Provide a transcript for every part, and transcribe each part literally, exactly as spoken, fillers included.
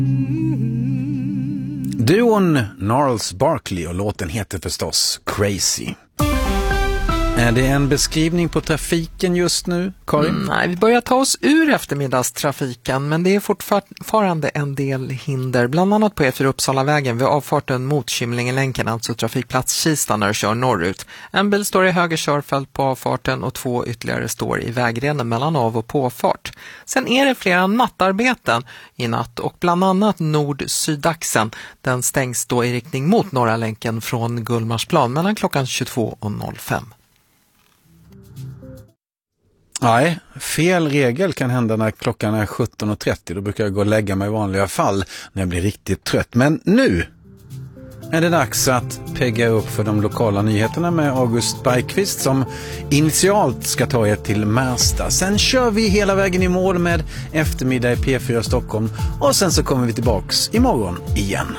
Duon Gnarls Barkley och låten heter förstås Crazy. Är det en beskrivning på trafiken just nu, Karin? Mm, nej, vi börjar ta oss ur eftermiddagstrafiken, men det är fortfarande en del hinder, bland annat på E fyra Uppsalavägen vid avfarten mot Kymlingelänken, alltså trafikplats Kista när du kör norrut. En bil står i höger körfält på avfarten och två ytterligare står i vägrenen mellan av- och påfart. Sen är det flera nattarbeten i natt och bland annat nord-sydaxeln. Den stängs då i riktning mot Norra länken från Gullmarsplan mellan klockan tjugotvå och noll fem. Nej, fel regel kan hända när klockan är sjutton och trettio. Då brukar jag gå och lägga mig i vanliga fall när jag blir riktigt trött. Men nu är det dags att pegga upp för de lokala nyheterna med August Bergqvist som initialt ska ta er till Märsta. Sen kör vi hela vägen i mål med eftermiddag i P fyra Stockholm och sen så kommer vi tillbaks imorgon igen.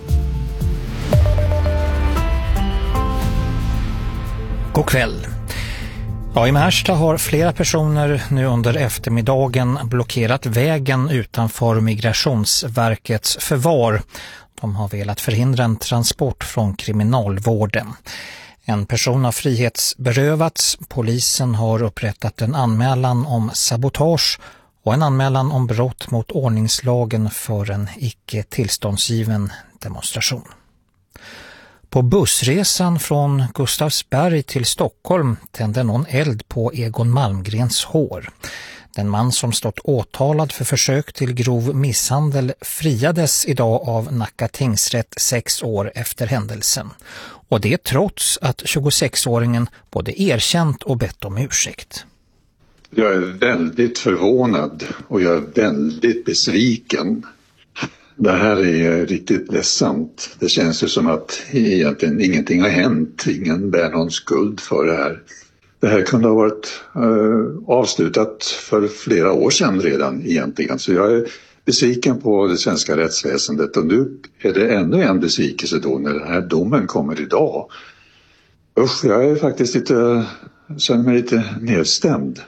God kväll. Ja, i Märsta har flera personer nu under eftermiddagen blockerat vägen utanför Migrationsverkets förvar. De har velat förhindra en transport från kriminalvården. En person har frihetsberövats. Polisen har upprättat en anmälan om sabotage och en anmälan om brott mot ordningslagen för en icke tillståndsgiven demonstration. På bussresan från Gustavsberg till Stockholm tände någon eld på Egon Malmgrens hår. Den man som stått åtalad för försök till grov misshandel friades idag av Nacka tingsrätt sex år efter händelsen. Och det trots att tjugosexåringen både erkänt och bett om ursäkt. Jag är väldigt förvånad och jag är väldigt besviken. Det här är riktigt ledsamt. Det känns ju som att egentligen ingenting har hänt. Ingen bär någon skuld för det här. Det här kunde ha varit eh, avslutat för flera år sedan redan egentligen. Så jag är besviken på det svenska rättsväsendet. Och nu är det ännu en besvikelse då när den här domen kommer idag. Usch, jag är faktiskt lite, känner mig lite nedstämd.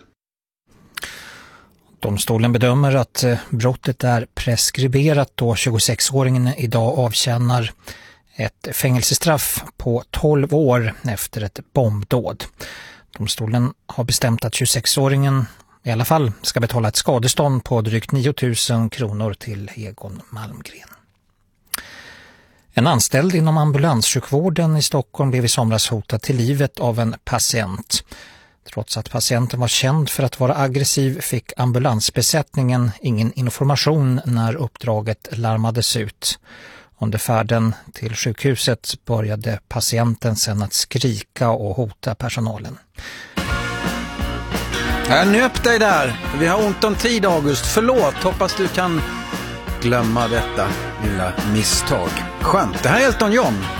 Domstolen bedömer att brottet är preskriberat då tjugosexåringen idag avtjänar ett fängelsestraff på tolv år efter ett bombdåd. Domstolen har bestämt att tjugosexåringen i alla fall ska betala ett skadestånd på drygt nio tusen kronor till Egon Malmgren. En anställd inom ambulanssjukvården i Stockholm blev i somras hotad till livet av en patient. Trots att patienten var känd för att vara aggressiv fick ambulansbesättningen ingen information när uppdraget larmades ut. Under färden till sjukhuset började patienten sedan att skrika och hota personalen. Jag nöp dig där. Vi har ont om tid, August. Förlåt, hoppas du kan glömma detta lilla misstag. Skönt. Det här är Elton John.